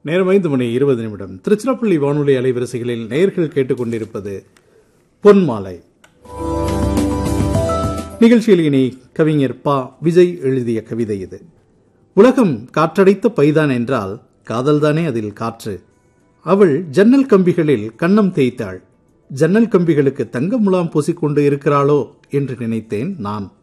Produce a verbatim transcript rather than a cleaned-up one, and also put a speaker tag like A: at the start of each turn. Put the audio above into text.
A: நேரம் ஐந்து மணி இருபது நிமிடம். திருச்சிராப்பள்ளி வானொலி அலைவரிசைகளில் நேயர்கள் கேட்டுக்கொண்டிருப்பது பொன்மாலை நிகழ்ச்சியில். இனி கவிஞர் பா விஜய் எழுதிய கவிதை இது. உலகம் காற்றடைத்த பைதான் என்றால் காதல்தானே அதில் காற்று. அவள் ஜன்னல் கம்பிகளில் கன்னம் தேய்த்தாள். ஜன்னல் கம்பிகளுக்கு தங்க முலாம் பூசிக்கொண்டு இருக்கிறாளோ என்று நினைத்தேன் நான்.